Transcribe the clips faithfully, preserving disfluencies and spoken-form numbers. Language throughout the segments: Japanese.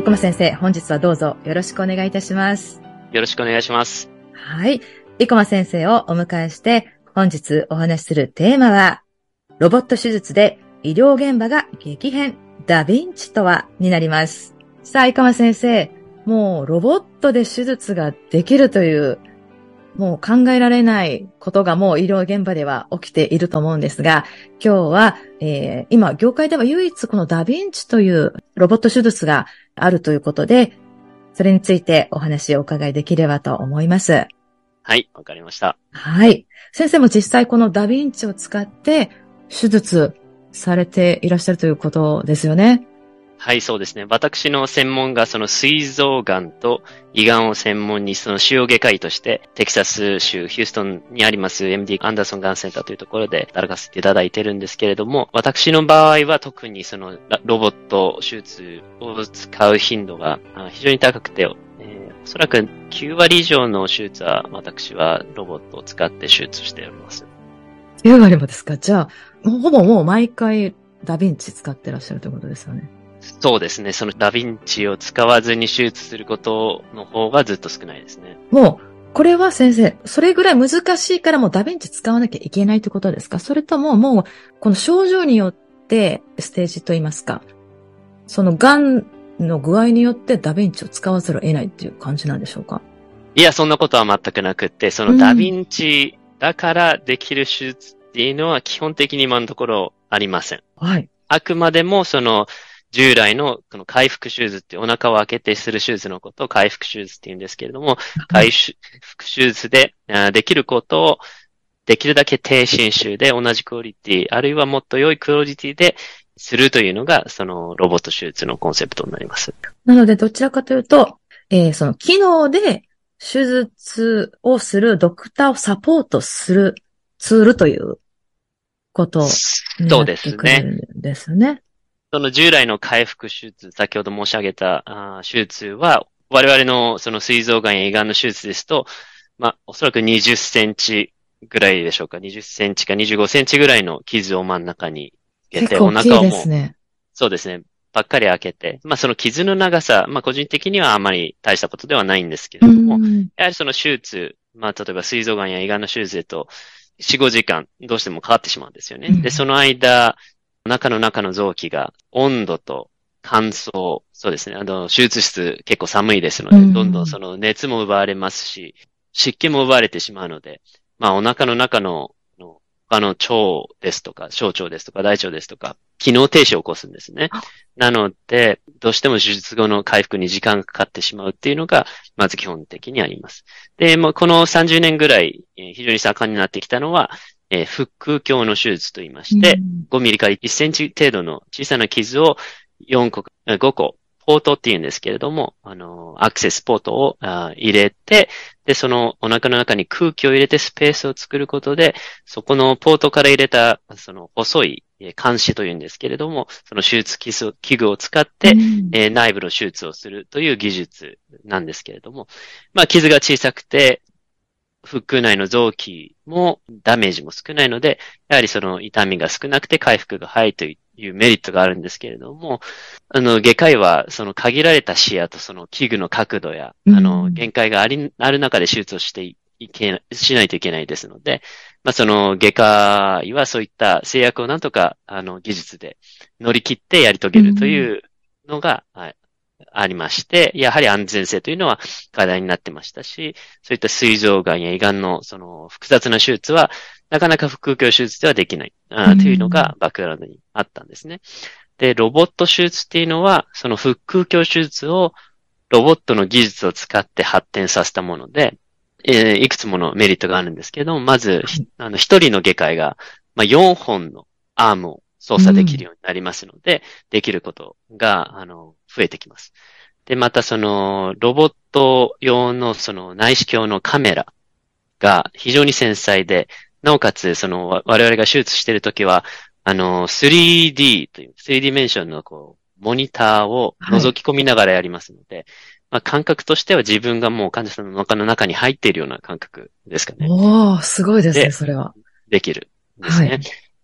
生駒先生、本日はどうぞよろしくお願いいたします。 よろしくお願いします。 はい。生駒先生をお迎えして、本日お話しするテーマは、ロボット手術で医療現場が激変、ダヴィンチとはになります。さあ、生駒先生、もうロボットで手術ができるという、もう考えられないことがもう医療現場では起きていると思うんですが、今日は、えー、今業界では唯一このダヴィンチというロボット手術があるということで、それについてお話をお伺いできればと思います。 はい、わかりました。 はい。先生も実際このダヴィンチを使って手術されていらっしゃるということですよね。 はい、そうですね。私の専門がその膵臓がんと胃がんを専門にその腫瘍外科医としてテキサス州ヒューストンにあります エムディー アンダーソンがんセンターというところで働かせていただいているんですけれども、私の場合は特にそのロボット手術を使う頻度が非常に高くて、えー、おそらくきゅうわり以上の手術は私はロボットを使って手術しております。 きゅうわりもですか？じゃあ、ほぼもう毎回ダヴィンチ使ってらっしゃるということですよね。 そうですね。そのダヴィンチを使わずに手術することの方がずっと少ないですね。 もう、これは先生、それぐらい難しいからもうダヴィンチ使わなきゃいけないということですか？それとももう、この症状によってステージといいますか、その癌の具合によってダヴィンチを使わざるを得ないっていう感じなんでしょうか？ いや、そんなことは全くなくって、そのダヴィンチだからできる手術っていうのは基本的に今のところありません。 はい。 あくまでもその、従来のこの回復手術ってお腹を開けてする手術のことを回復手術って言うんですけれども、回復手術でできることをできるだけ低侵襲で同じクオリティ、あるいはもっと良いクオリティでするというのが、そのロボット手術のコンセプトになります。 なのでどちらかというと、えー、その機能で手術をするドクターをサポートするツールということになってくるんですね。 その従来の回復手術、先ほど申し上げたあ手術は、我々のその膵臓がんや胃がんの手術ですと、まあ、おそらくにじゅっセンチぐらいでしょうか。にじゅっセンチかにじゅうごセンチぐらいの傷を真ん中に入れて、 お腹をもう、 そうですね、ばっかり開けて、まあその傷の長さ、まあ個人的にはあまり大したことではないんですけれども、やはりその手術、まあ例えば膵臓がんや胃がんの手術だと、よん、ごじかんどうしてもかかってしまうんですよね。で、その間、お腹の中の臓器が温度と乾燥、そうですね。あの、手術室結構寒いですので、どんどんその熱も奪われますし、湿気も奪われてしまうので、まあお腹の中の他の腸ですとか、小腸ですとか、大腸ですとか、機能停止を起こすんですね。なので、どうしても手術後の回復に時間がかかってしまうっていうのが、まず基本的にあります。で、もうこのさんじゅうねんぐらい、えー、非常に盛んになってきたのは、えー、腹腔鏡の手術と言いまして、ごミリからいっセンチ程度の小さな傷をよんこ、ごこ、ポートって言うんですけれども、あの、アクセスポートを入れて、で、そのお腹の中に空気を入れてスペースを作ることで、そこのポートから入れた、その細い鉗子というんですけれども、その手術器具を使って、うん、えー、内部の手術をするという技術なんですけれども、まあ、傷が小さくて、腹腔内の臓器もダメージも少ないので、やはりその痛みが少なくて回復が早いというメリットがあるんですけれども、あの、外科医はその限られた視野とその器具の角度や、あの、限界があり、ある中で手術をしていけ、しないといけないですので、まあ、その外科医はそういった制約をなんとか、あの、技術で乗り切ってやり遂げるというのが、はい、ありまして、やはり安全性というのは課題になってましたし、そういった膵臓がんや胃がんのその複雑な手術は、なかなか腹腔鏡手術ではできない、あというのがバックグラウンドにあったんですね。で、ロボット手術っていうのは、その腹腔鏡手術をロボットの技術を使って発展させたもので、えー、いくつものメリットがあるんですけども、まず、あの、一人の外科医が、まあ、よんほんのアームを操作できるようになりますので、うん、できることが、あの、増えてきます。で、またその、ロボット用のその内視鏡のカメラが非常に繊細で、なおかつその、我々が手術しているときは、あの、スリーディー という、スリーディメンションのこう、モニターを覗き込みながらやりますので、はい、まあ、感覚としては自分がもう患者さんの中の中に入っているような感覚ですかね。 おー、すごいですね、それは。 できるんですね。はい、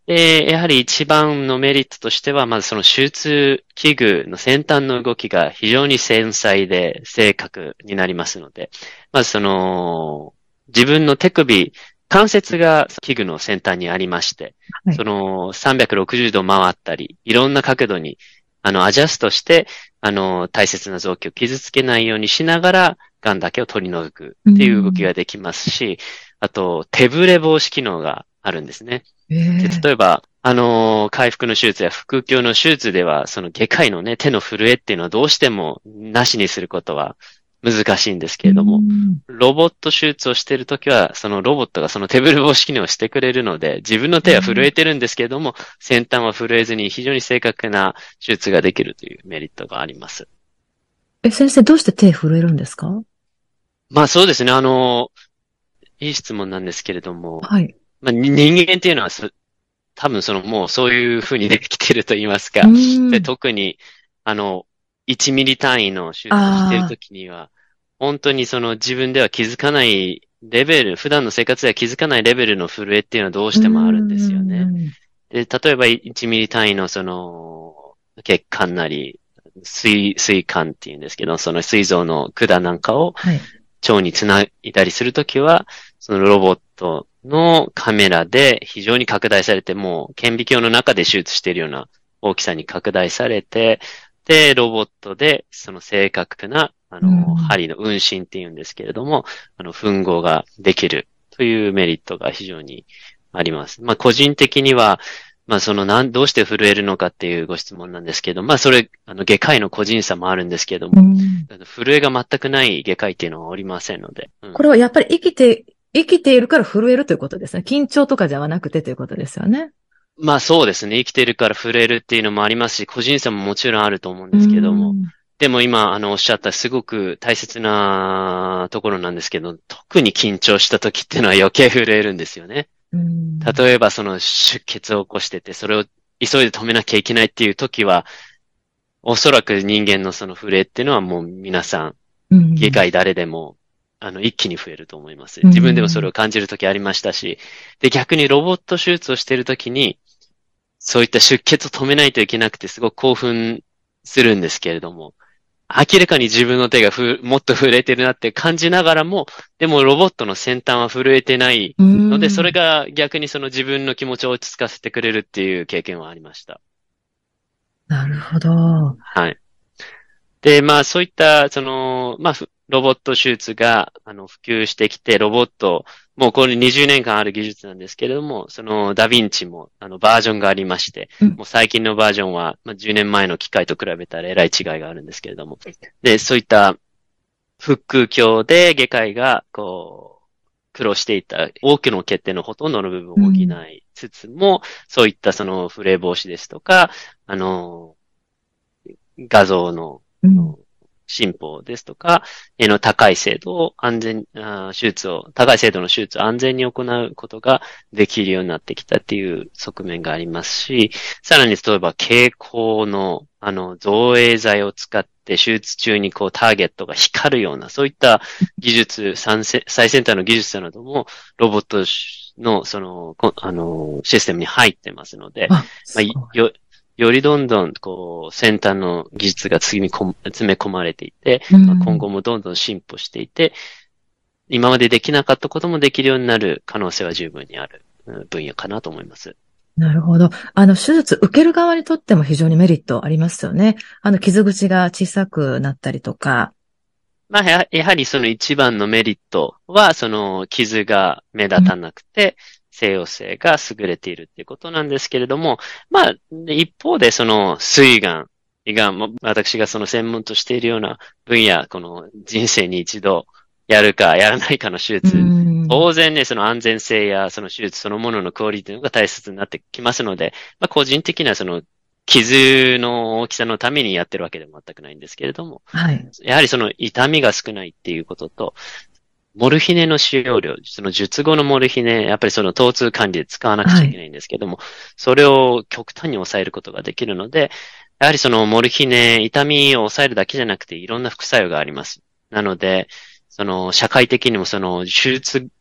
で、やはり一番のメリットとしては、まずその手術器具の先端の動きが非常に繊細で正確になりますので、まずその、自分の手首、関節が器具の先端にありまして、はい、そのさんびゃくろくじゅうど回ったり、いろんな角度に、あの、アジャストして、あの、大切な臓器を傷つけないようにしながら、癌だけを取り除くっていう動きができますし、あと、手ブレ防止機能があるんですね。えー、例えば、あのー、回復の手術や腹腔の手術では、その外科医のね、手の震えっていうのはどうしてもなしにすることは難しいんですけれども、ロボット手術をしているときは、そのロボットがその手ブレ防止機能をしてくれるので、自分の手は震えてるんですけれども、先端は震えずに非常に正確な手術ができるというメリットがあります。 え、先生、どうして手震えるんですか？ まあそうですね、あのー、いい質問なんですけれども、 はい。 まあ、人間っていうのは多分そのもうそういう風にできてると言いますか。で特に、あの、いちミリ単位の手術をしているときには、本当にその自分では気づかないレベル、普段の生活では気づかないレベルの震えっていうのはどうしてもあるんですよね。で、例えばいちミリ単位のその血管なり、水、水管っていうんですけど、その膵臓の管なんかを腸につないだりするときは、そのロボットのカメラで非常に拡大されて、もう顕微鏡の中で手術しているような大きさに拡大されて、で、ロボットでその正確な、あの、針の運針っていうんですけれども、あの、吻合ができるというメリットが非常にあります。まあ、個人的には、まあ、その、なん、どうして震えるのかっていうご質問なんですけど、まあ、それ、あの、外科医の個人差もあるんですけども、震えが全くない外科医っていうのはおりませんので。 うん、これはやっぱり生きて、生きているから震えるということですね。緊張とかではなくてということですよね。 まあそうですね。生きているから震えるっていうのもありますし、個人差ももちろんあると思うんですけども。でも今、あの、おっしゃったすごく大切なところなんですけど、特に緊張した時っていうのは余計震えるんですよね。例えばその出血を起こしてて、それを急いで止めなきゃいけないっていう時は、おそらく人間のその震えっていうのはもう皆さん、外科医誰でも、あの、一気に増えると思います。自分でもそれを感じるときありましたし、で、逆にロボット手術をしているときに、そういった出血を止めないといけなくてすごく興奮するんですけれども、明らかに自分の手がふもっと震えてるなって感じながらも、でもロボットの先端は震えてないので、それが逆にその自分の気持ちを落ち着かせてくれるっていう経験はありました。 なるほど。 はい。で、まあそういった、その、まあ、ロボット手術が、あの、普及してきて、ロボット、もうこれにじゅうねんかんある技術なんですけれども、そのダヴィンチも、あの、バージョンがありまして、うん、もう最近のバージョンは、まあ、じゅうねんまえの機械と比べたらえらい違いがあるんですけれども、で、そういった腹腔鏡で外科医が、こう、苦労していた多くの欠点のほとんどの部分を補いつつも、うん、そういったそのフレ防止ですとか、あの、画像のの進歩ですとか、絵の高い精度を安全、あ手術を、高い精度の手術を安全に行うことができるようになってきたっていう側面がありますし、さらに例えば蛍光の、あの、造影剤を使って手術中にこうターゲットが光るような、そういった技術、最先端の技術なども、ロボットの、その、あの、システムに入ってますので、まあ、よ、よりどんどん、こう、先端の技術が詰め込まれていて、うんまあ、今後もどんどん進歩していて、今までできなかったこともできるようになる可能性は十分にある分野かなと思います。 なるほど。あの、手術受ける側にとっても非常にメリットありますよね。あの、傷口が小さくなったりとか。 まあ、や、やはりその一番のメリットは、その、傷が目立たなくて、うん西洋性が優れているっていうことなんですけれども、まあ、一方でその、膵がん、胃がん、私がその専門としているような分野、この人生に一度やるかやらないかの手術、当然ね、その安全性やその手術そのもののクオリティが大切になってきますので、まあ、個人的なその、傷の大きさのためにやってるわけでも全くないんですけれども、 はい、 やはりその痛みが少ないっていうことと、モルヒネの使用量、その術後のモルヒネ、やっぱりその疼痛管理で使わなくちゃいけないんですけども、はい、それを極端に抑えることができるので、やはりそのモルヒネ、痛みを抑えるだけじゃなくていろんな副作用があります。なので、その社会的にもその手術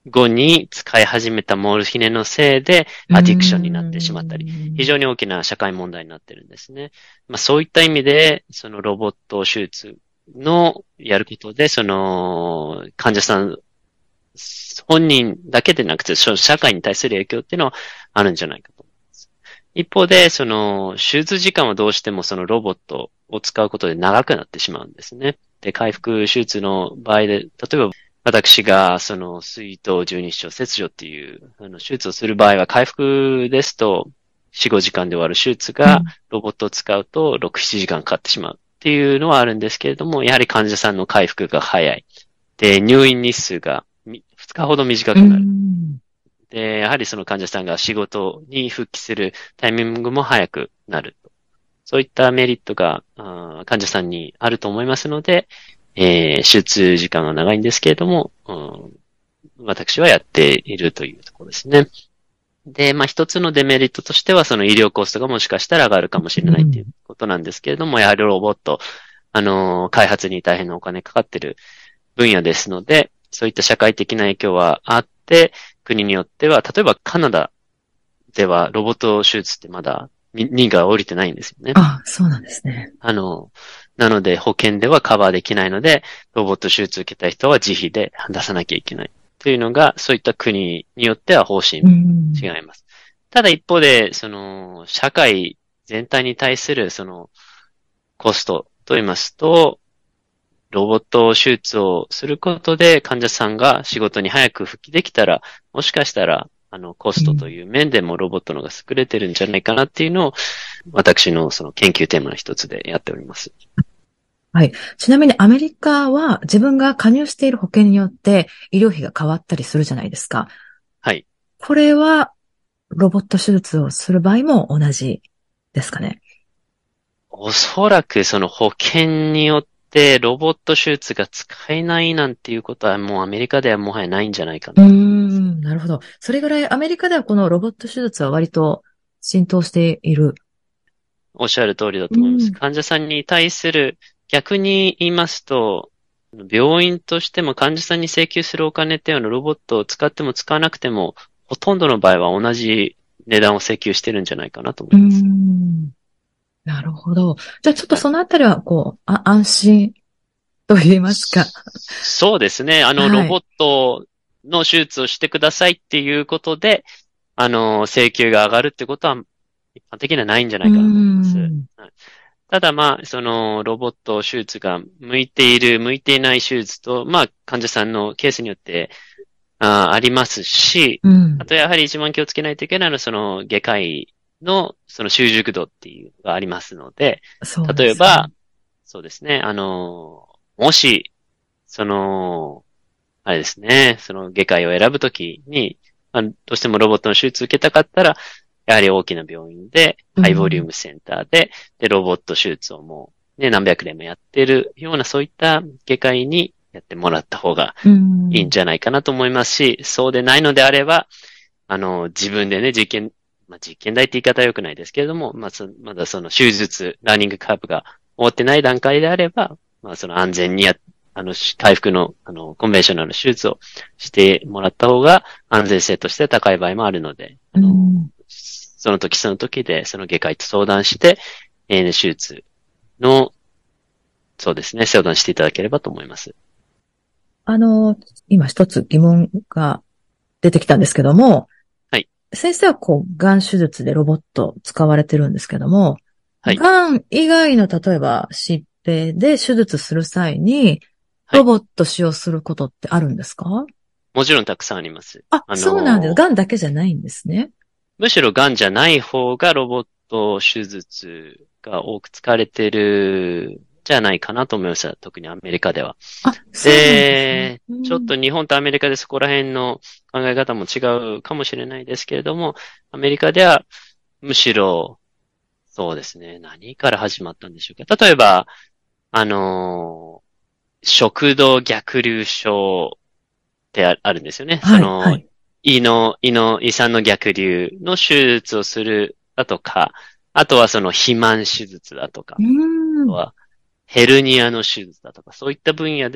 後に使い始めたモルヒネのせいでアディクションになってしまったり、非常に大きな社会問題になってるんですね。まあそういった意味で、そのロボット手術のやることで、その患者さん本人だけでなくて、その社会に対する影響っていうのはあるんじゃないかと思います。一方で、その手術時間はどうしてもそのロボットを使うことで長くなってしまうんですね。で、開腹手術の場合で、例えば私が、その、膵頭十二指腸切除っていう、あの、手術をする場合は、回復ですと、よん、ごじかんで終わる手術が、ロボットを使うと、ろく、ななじかんかかってしまうっていうのはあるんですけれども、やはり患者さんの回復が早い。で、入院日数がふつかほど短くなる。で、やはりその患者さんが仕事に復帰するタイミングも早くなる。そういったメリットが、患者さんにあると思いますので、えー、手術時間は長いんですけれども、うん、私はやっているというところですね。で、まあ一つのデメリットとしては、その医療コストがもしかしたら上がるかもしれないということなんですけれども、うん、やはりロボット、あのー、開発に大変なお金かかっている分野ですので、そういった社会的な影響はあって、国によっては、例えばカナダではロボット手術ってまだ認が下りてないんですよね。 あ、そうなんですね。 あの、なので保険ではカバーできないので、ロボット手術を受けた人は自費で出さなきゃいけない。というのが、そういった国によっては方針違います。ただ一方で、その、社会全体に対するその、コストと言いますと、ロボット手術をすることで患者さんが仕事に早く復帰できたら、もしかしたら、あの、コストという面でもロボットの方が優れてるんじゃないかなっていうのを、私のその研究テーマの一つでやっております。 はい。ちなみにアメリカは自分が加入している保険によって医療費が変わったりするじゃないですか。 はい。 これはロボット手術をする場合も同じですかね。 おそらくその保険によってロボット手術が使えないなんていうことはもうアメリカではもはやないんじゃないかな。 うーん、なるほど。それぐらいアメリカではこのロボット手術は割と浸透している。 おっしゃる通りだと思います。患者さんに対する逆に言いますと、病院としても患者さんに請求するお金っていうのはロボットを使っても使わなくても、ほとんどの場合は同じ値段を請求してるんじゃないかなと思います。 うーん、なるほど。じゃあちょっとそのあたりは、こう、あ、安心と言いますか。 そうですね。あの、はい、ロボットの手術をしてくださいっていうことで、あの、請求が上がるってことは一般的にはないんじゃないかなと思います。はい、ただまあ、そのロボット手術が向いている、向いていない手術と、まあ、患者さんのケースによってあ, ありますし、うん、あとやはり一番気をつけないといけないのは、その外科医のその習熟度っていうのがありますので、そうですね、例えば、そうですね、あの、もし、その、あれですね、その外科医を選ぶときに、まあ、どうしてもロボットの手術を受けたかったら、やはり大きな病院で、ハイボリュームセンターで、うん、で、ロボット手術をもう、ね、何百年もやってるような、そういった外科医にやってもらった方がいいんじゃないかなと思いますし、うん、そうでないのであれば、あの、自分でね、実験、まあ、実験台って言い方は良くないですけれども、まあ、そまだその手術、ラーニングカーブが終わってない段階であれば、まあ、その安全にや、あの、回復の、あの、コンベンショナルな手術をしてもらった方が安全性として高い場合もあるので、あの、うんその時その時で、その外科医と相談して、エーエヌ 手術の、そうですね、相談していただければと思います。 あの、今一つ疑問が出てきたんですけども、 はい。 先生はこう、がん手術でロボット使われてるんですけども、 はい。 がん以外の例えば疾病で手術する際に、ロボット使用することってあるんですか？はい、 もちろんたくさんあります。 あ、あのー、そうなんです。がんだけじゃないんですね。 むしろ癌じゃない方がロボット手術が多く使われてるじゃないかなと思います。特にアメリカでは。 あ、そうなんですね。 で、ちょっと日本とアメリカでそこら辺の考え方も違うかもしれないですけれども、アメリカではむしろ、そうですね、何から始まったんでしょうか。例えば、あの、食道逆流症ってあるんですよね。 はい、 その、 はい胃の、胃の、胃酸の逆流の手術をするだとか、あとはその肥満手術だとか、あとはヘルニアの手術だとか、そういった分野で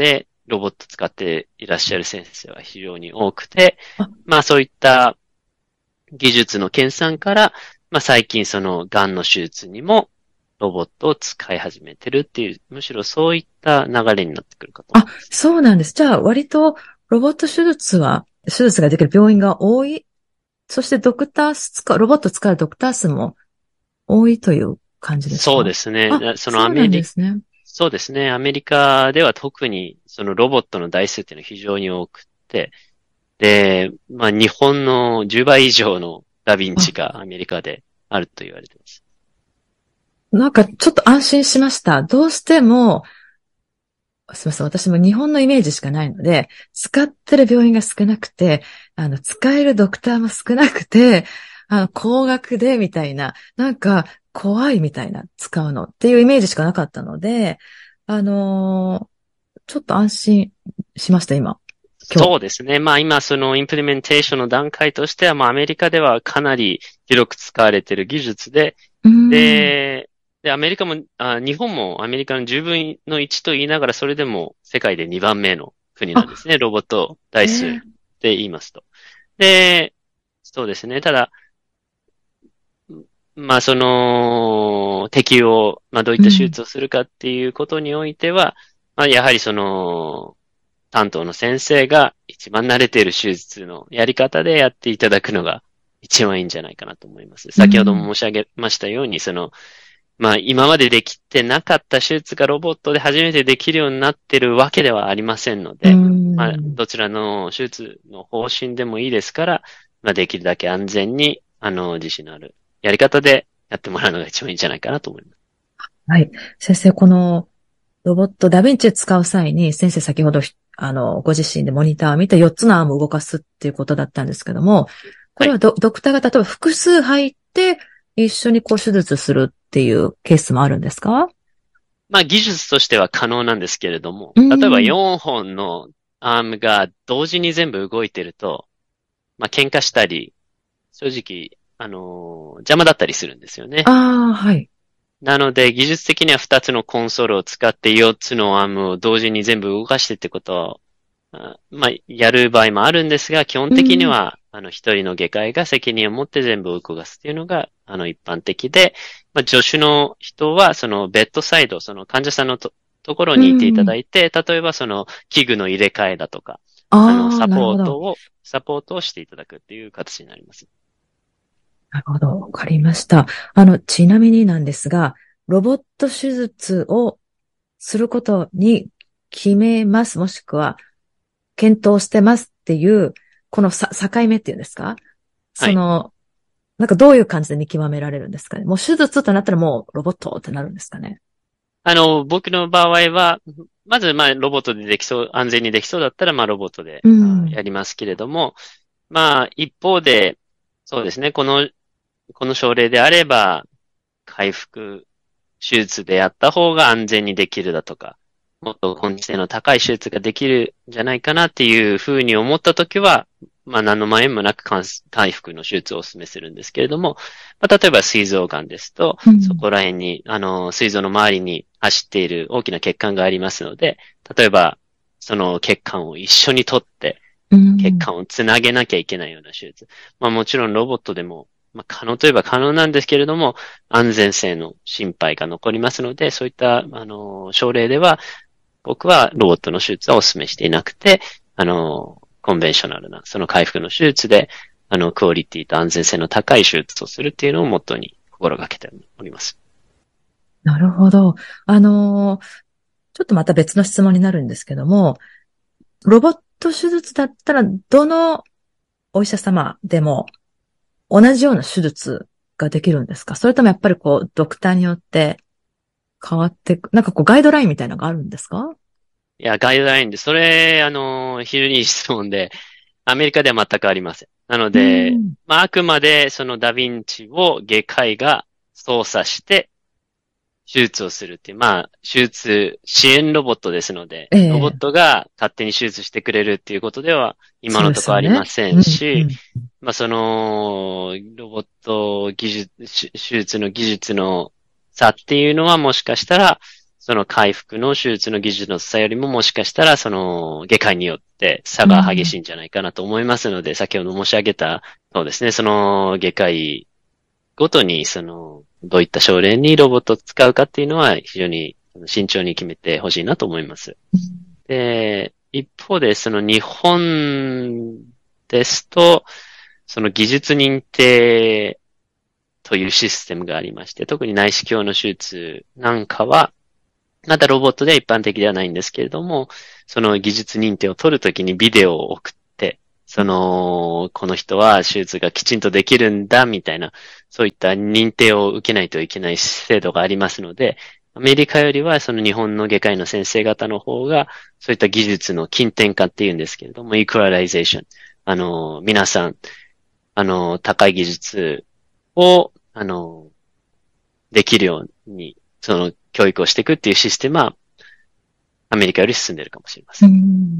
ロボット使っていらっしゃる先生は非常に多くて、まあそういった技術の研鑽から、まあ最近その癌の手術にもロボットを使い始めてるっていう、むしろそういった流れになってくるかと思います。 あ、そうなんです。じゃあ割とロボット手術は、手術ができる病院が多い。そしてドクタース使う、ロボット使うドクター数も多いという感じですか？ そうですね。 あ、 そのそうなんでアメリカ、 すね。 そうですね。アメリカでは特にそのロボットの台数っていうのは非常に多くて、で、まあ日本のじゅうばい以上のダヴィンチがアメリカであると言われています。 なんかちょっと安心しました。どうしても、すみません。私も日本のイメージしかないので、使ってる病院が少なくて、あの、使えるドクターも少なくて、あの、高額でみたいな、なんか怖いみたいな、使うのっていうイメージしかなかったので、あのーちょっと安心しました、今。今日。 そうですね。まあ今そのインプリメンテーションの段階としては、まあアメリカではかなり広く使われている技術で、で、で、アメリカもあ、日本もアメリカのじゅうぶんのいちと言いながら、それでも世界でにばんめの国なんですね。ロボット台数で言いますと。で、そうですね。ただ、まあその、適用、まあどういった手術をするかっていうことにおいては、まあやはりその、担当の先生が一番慣れている手術のやり方でやっていただくのが一番いいんじゃないかなと思います。先ほども申し上げましたように、その、まあ今までできてなかった手術がロボットで初めてできるようになっているわけではありませんので、まあどちらの手術の方針でもいいですから、まあできるだけ安全に、あの、自信のあるやり方でやってもらうのが一番いいんじゃないかなと思います。 はい。先生、このロボットダヴィンチを使う際に、先生先ほど、あの、ご自身でモニターを見てよっつのアームを動かすっていうことだったんですけども、これはド、はい、ドクターが例えば複数入って一緒にこう手術するっていうケースもあるんですか？ まあ技術としては可能なんですけれども、例えばよんほんのアームが同時に全部動いてると、まあ喧嘩したり、正直、あのー、邪魔だったりするんですよね。 ああ、はい。 なので、技術的にはふたつのコンソールを使ってよっつのアームを同時に全部動かしてってことを、まあ、やる場合もあるんですが、基本的には、あの、一人の外科医が責任を持って全部動かすっていうのが、あの、一般的で、まあ、助手の人は、その、ベッドサイド、その患者さんのと、ところにいていただいて、例えばその、器具の入れ替えだとか、あの、サポートを、サポートをしていただくっていう形になります。 なるほど。わかりました。あの、ちなみになんですが、ロボット手術をすることに決めます、もしくは、検討してますっていう、このさ境目っていうんですか？その、はい、なんかどういう感じで見極められるんですかね？もう手術となったらもうロボットってなるんですかね？ あの、僕の場合は、まず、まあ、ロボットでできそう、安全にできそうだったら、まあ、ロボットで、うん、やりますけれども、まあ、一方で、そうですね、この、この症例であれば、回復手術でやった方が安全にできるだとか、もっと根治性の高い手術ができるんじゃないかなっていうふうに思ったときは、まあ何の前もなく回復の手術をお勧めするんですけれども、まあ、例えば膵臓癌ですと、うん、そこら辺に、あの、膵臓の周りに走っている大きな血管がありますので、例えば、その血管を一緒に取って、血管をつなげなきゃいけないような手術。まあもちろんロボットでも、まあ可能といえば可能なんですけれども、安全性の心配が残りますので、そういった、あの、症例では、僕はロボットの手術はお勧めしていなくて、あの、コンベンショナルな、その回復の手術で、あの、クオリティと安全性の高い手術をするっていうのをモットーに心がけております。 なるほど。あの、ちょっとまた別の質問になるんですけども、ロボット手術だったら、どのお医者様でも同じような手術ができるんですか？それともやっぱりこう、ドクターによって変わってく、なんかこう、ガイドラインみたいなのがあるんですか？ いや、ガイドラインで、それ、あの、非常にいい質問で、アメリカでは全くありません。なので、まあ、あくまでそのダヴィンチを外科医が操作して、手術をするっていう、まあ、手術支援ロボットですので、えー、ロボットが勝手に手術してくれるっていうことでは、今のところありませんし、ねうんうん、まあ、その、ロボット技術、手術の技術の差っていうのはもしかしたら、 その回復の手術の技術の差よりももしかしたらその外科医によって差が激しいんじゃないかなと思いますので、うん、先ほど申し上げた、そうですね、その外科医ごとにそのどういった症例にロボットを使うかっていうのは非常に慎重に決めてほしいなと思います。で、一方でその日本ですと、その技術認定というシステムがありまして、特に内視鏡の手術なんかは、まだロボットでは一般的ではないんですけれども、その技術認定を取るときにビデオを送って、その、この人は手術がきちんとできるんだ、みたいな、そういった認定を受けないといけない制度がありますので、アメリカよりはその日本の外科医の先生方の方が、そういった技術の近典化っていうんですけれども、イクラライゼーション。あの、皆さん、あの、高い技術を、あの、できるように、その、教育をしていくっていうシステムは、アメリカより進んでいるかもしれません。 うん、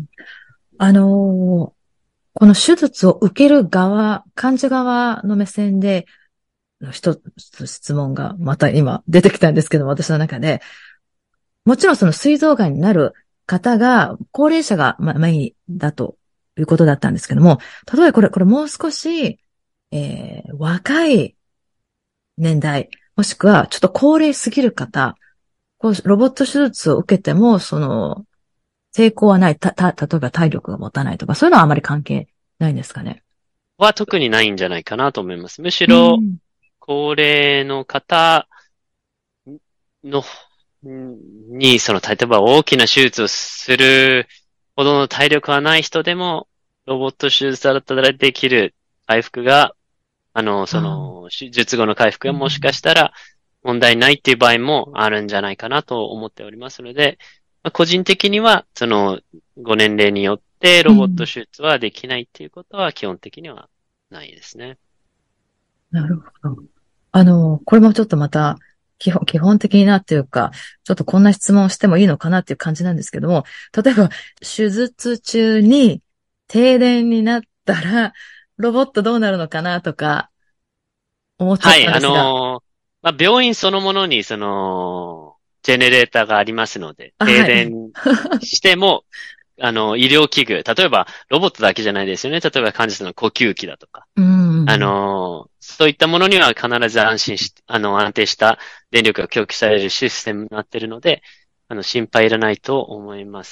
あの、この手術を受ける側、患者側の目線で、一つ質問がまた今出てきたんですけども、私の中で。もちろんその膵臓がんになる方が、高齢者がメインだということだったんですけども、例えばこれ、これもう少し、えー、若い年代、もしくはちょっと高齢すぎる方、こうロボット手術を受けても、その、成功はない、た、た、例えば体力が持たないとか、そういうのはあまり関係ないんですかね。 は特にないんじゃないかなと思います。むしろ、高齢の方の、に、その、例えば大きな手術をするほどの体力はない人でも、ロボット手術だったらできる回復が、あの、その、手術後の回復がもしかしたら問題ないっていう場合もあるんじゃないかなと思っておりますので、個人的には、その、ご年齢によってロボット手術はできないっていうことは基本的にはないですね。 なるほど。あの、これもちょっとまた、基本、基本的になっていうか、ちょっとこんな質問をしてもいいのかなっていう感じなんですけども、例えば、手術中に停電になったら、ロボットどうなるのかなとか、思っちゃったんですが。はい、 あのー、まあ、病院そのものに、その、ジェネレーターがありますので、停電しても、はい、あの、医療器具、例えば、ロボットだけじゃないですよね。例えば、患者さんの呼吸器だとか。 うん、 あの、そういったものには必ず安心し、あの、安定した電力が供給されるシステムになっているので、あの、心配いらないと思います。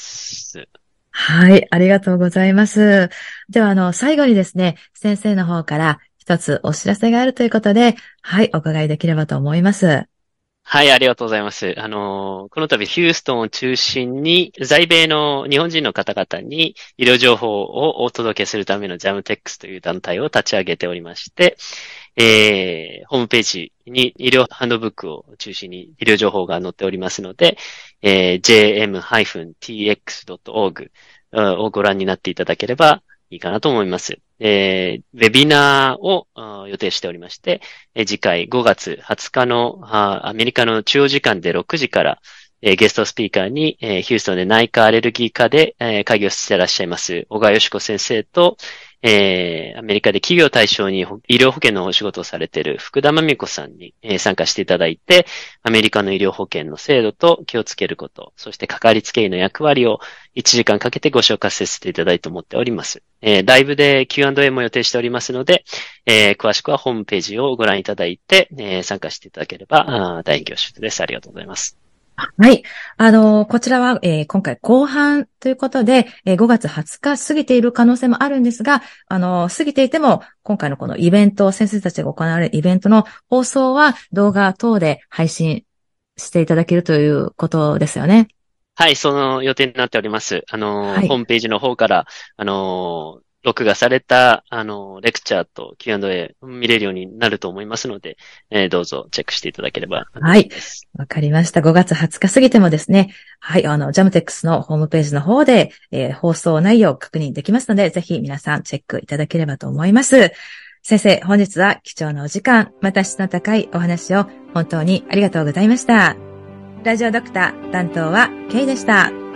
はい、ありがとうございます。では、あの、最後にですね、先生の方から一つお知らせがあるということで、はい、お伺いできればと思います。 はい、ありがとうございます。あの、この度ヒューストンを中心に在米の日本人の方々に医療情報をお届けするためのジャムテックスという団体を立ち上げておりまして、えー、ホームページに医療ハンドブックを中心に医療情報が載っておりますので、えー、ジェーエムティーエックスドットオージー をご覧になっていただければいいかなと思います。えー、ウェビナーを予定しておりまして、えー、次回ごがつはつかのアメリカの中央時間でろくじから、えー、ゲストスピーカーに、えー、ヒューストンで内科アレルギー科で、えー、会議をしていらっしゃいます小川よし子先生と、えー、アメリカで企業対象に医療保険のお仕事をされている福田真美子さんに、えー、参加していただいて、アメリカの医療保険の制度と気をつけること、そしてかかりつけ医の役割をいちじかんかけてご紹介させていただいてと思っております。えー、ライブで キューアンドエー も予定しておりますので、えー、詳しくはホームページをご覧いただいて、えー、参加していただければ大恐縮です。ありがとうございます。 はい。あの、こちらは、えー、今回後半ということで、えー、ごがつはつか過ぎている可能性もあるんですが、あの、過ぎていても、今回のこのイベント、先生たちが行われるイベントの放送は動画等で配信していただけるということですよね。 はい、その予定になっております。あの、はい、ホームページの方から、あの、録画された、あの、レクチャーと キューアンドエー 見れるようになると思いますので、えー、どうぞチェックしていただければ。 はい。わかりました。ごがつはつか過ぎてもですね、はい、あの、ジャムテックスのホームページの方で、えー、放送内容を確認できますので、ぜひ皆さんチェックいただければと思います。先生、本日は貴重なお時間、また質の高いお話を本当にありがとうございました。ラジオドクター担当はケイでした。